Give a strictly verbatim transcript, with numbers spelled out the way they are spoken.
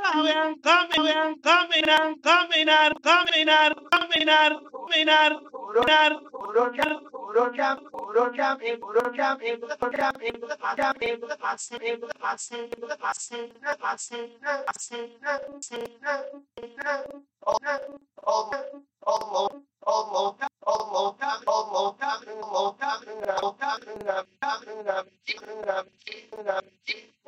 caminar, caminar, caminar, caminar, caminar, caminar, urocham, urocham, urocham, urocham, urocham, urocham, urocham,